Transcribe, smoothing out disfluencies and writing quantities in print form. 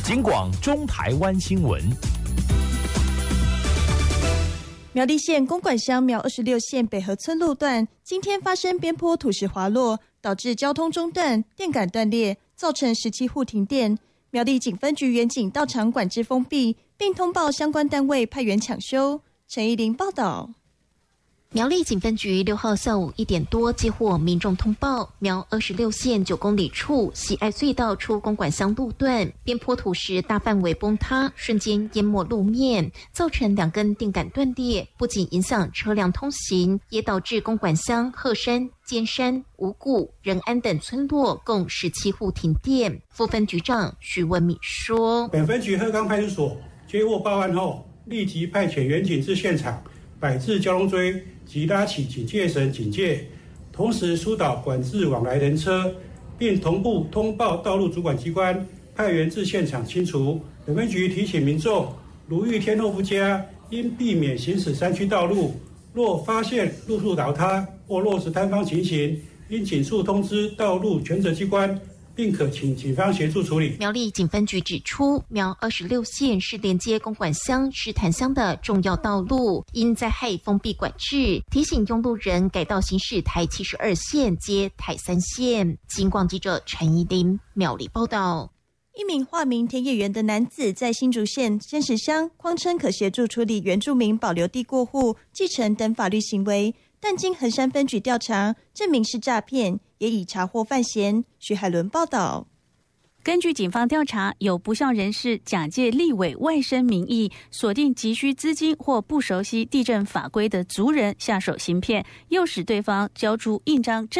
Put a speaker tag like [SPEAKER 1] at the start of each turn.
[SPEAKER 1] 警广中台湾新闻。
[SPEAKER 2] 苗栗县公馆乡苗26线北河村路段今天发生边坡土石滑落，导致交通中断、电杆断裂，造成17户停电。苗栗警分局员警到场管制封闭，并通报相关单位派员抢修。陈怡玲报道。
[SPEAKER 3] 苗栗警分局6号下午1点多接获民众通报，苗26线9公里处喜爱隧道出公馆乡路段边坡土石大范围崩塌，瞬间淹没路面，造成2根电杆断裂，不仅影响车辆通行，也导致公馆乡鹤山、尖山、五股、仁安等村落共17户停电。副分局长徐文敏说：“
[SPEAKER 4] 本分局鹤冈派出所接获报案后，立即派遣员警至现场，摆置交通锥及拉起警戒绳警戒，同时疏导管制往来人车，并同步通报道路主管机关，派员至现场清除。本分局提醒民众，如遇天候不佳，应避免行驶山区道路。若发现路树倒塌或落石坍方情形，应尽速通知道路权责机关，并可请警方协助处理。”
[SPEAKER 3] 苗栗警分局指出，苗26线是连接公馆乡、石潭乡的重要道路，因灾害封闭管制，提醒用路人改道行驶台72线接台3线。警广记者陈怡玲苗栗报道。
[SPEAKER 2] 一名化名田野员的男子在新竹县仙石乡匡称可协助处理原住民保留地过户、继承等法律行为，但经衡山分局调查，证明是诈骗，也已查获犯嫌。徐海伦报道。
[SPEAKER 5] 根据警方调查，有不肖人士假借立委外甥名义，锁定急需资金或不熟悉地政法规的族人下手行骗，诱使对方交出印章